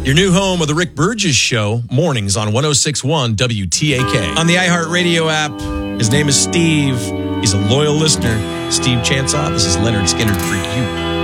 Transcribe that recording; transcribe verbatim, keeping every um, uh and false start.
Your new home of the Rick Burgess Show, mornings on one oh six point one W T A K. On the iHeartRadio app, his name is Steve. He's a loyal listener. Steve Chansoff, this is Leonard Skinner for you.